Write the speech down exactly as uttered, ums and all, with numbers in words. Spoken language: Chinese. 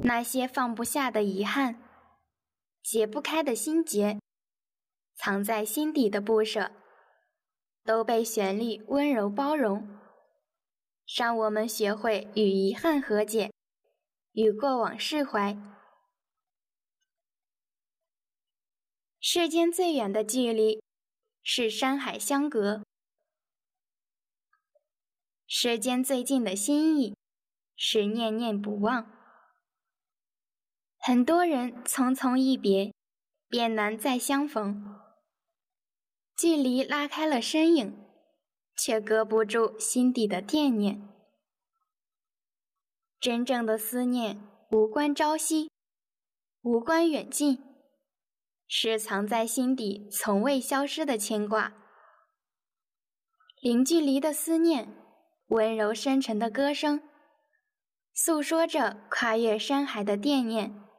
那些放不下的遗憾，解不开的心结，藏在心底的不舍，都被旋律温柔包容，让我们学会与遗憾和解，与过往释怀。世间最远的距离是山海相隔，世间最近的心意是念念不忘。很多人匆匆一别，便难再相逢。距离拉开了身影，却隔不住心底的惦念。真正的思念无关朝夕，无关远近，是藏在心底从未消失的牵挂。零距离的思念，温柔深沉的歌声，诉说着跨越山海的惦念。